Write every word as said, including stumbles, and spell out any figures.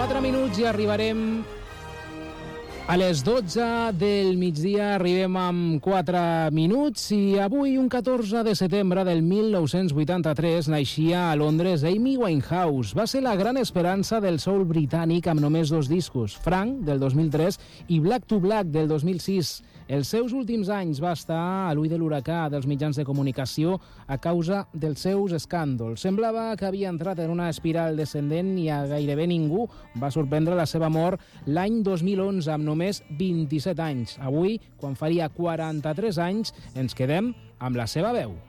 quatre minuts i arribarem a les dotze del migdia, arribem amb quatre minuts i avui, un catorze de setembre del mil nou-cents vuitanta-tres, naixia a Londres Amy Winehouse. Va ser la gran esperança del soul britànic amb només dos discos, Frank, del dos mil tres, i Black to Black, del dos mil sis. Els seus últims anys va estar a l'ull de l'huracà dels mitjans de comunicació a causa dels seus escàndols. Semblava que havia entrat en una espiral descendent i a gairebé ningú va sorprendre la seva mort l'any dos mil onze, amb només vint-i-set anys. Avui, quan faria quaranta-tres anys, ens quedem amb la seva veu.